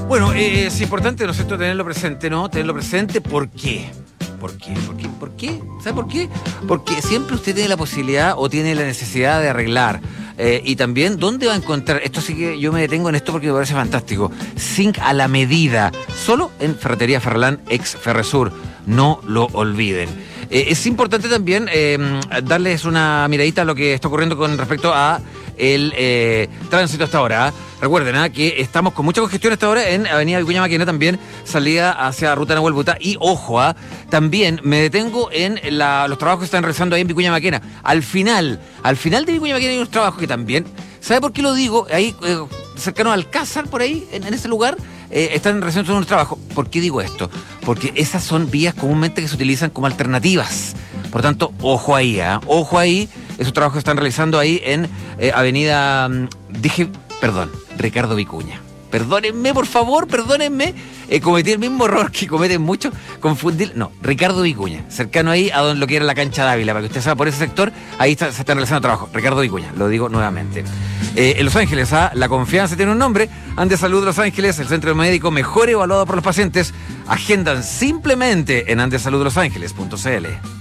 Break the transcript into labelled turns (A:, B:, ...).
A: Bueno, es importante, ¿no es cierto?, tenerlo presente, ¿no? Tenerlo presente, ¿por qué? ¿Por qué? ¿Por qué? ¿Sabe por qué? Porque siempre usted tiene la posibilidad o tiene la necesidad de arreglar. Y también, ¿dónde va a encontrar? Esto sí que yo me detengo en esto porque me parece fantástico. Zinc a la medida. Solo en Ferretería Ferralán, ex Ferresur. No lo olviden. Es importante también darles una miradita a lo que está ocurriendo con respecto a el tránsito hasta ahora. Recuerden que estamos con mucha congestión hasta ahora en Avenida Vicuña Maquena, también salida hacia Ruta Nahuel Buta. Y ojo, también me detengo en los trabajos que están realizando ahí en Vicuña Maquena. Al final de Vicuña Maquena hay unos trabajos que también, ¿sabe por qué lo digo? Ahí cercano al Alcázar, por ahí, en ese lugar, están realizando unos trabajos. ¿Por qué digo esto? Porque esas son vías comúnmente que se utilizan como alternativas. Por tanto, ojo ahí, ojo ahí. Esos trabajos que están realizando ahí en Avenida, Ricardo Vicuña. Perdónenme, por favor, perdónenme. Cometí el mismo error que cometen muchos, confundir. No, Ricardo Vicuña, cercano ahí a donde lo que era la cancha de Ávila, para que usted sepa, por ese sector, ahí se están realizando trabajo. Ricardo Vicuña, lo digo nuevamente. En Los Ángeles, la confianza tiene un nombre. Andes Salud Los Ángeles, el centro médico mejor evaluado por los pacientes. Agendan simplemente en andesaludlosangeles.cl.